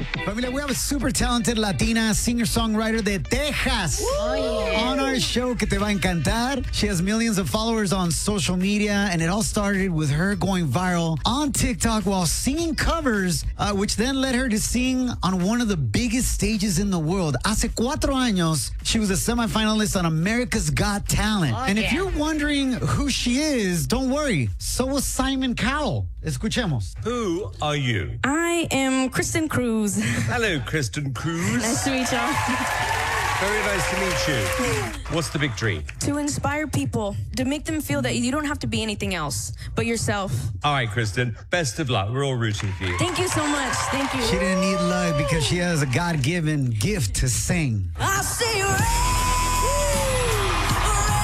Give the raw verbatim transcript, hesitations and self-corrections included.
Familia, we have a super talented Latina singer-songwriter de Texas Oh, yeah. on our show que te va a encantar. She has millions of followers on social media, and it all started with her going viral on TikTok while singing covers, uh, which then led her to sing on one of the biggest stages in the world. Hace cuatro años, she was a semifinalist on America's Got Talent. Oh, and if yeah. you're wondering who she is, don't worry. So was Simon Cowell. Escuchemos. Who are you? I am Kristen Cruz. Hello, Kristen Cruz. Nice to meet y'all. Very nice to meet you. What's the big dream? To inspire people, to make them feel that you don't have to be anything else but yourself. All right, Kristen, best of luck. We're all rooting for you. Thank you so much. Thank you. She didn't need luck because she has a God-given gift to sing. I see red.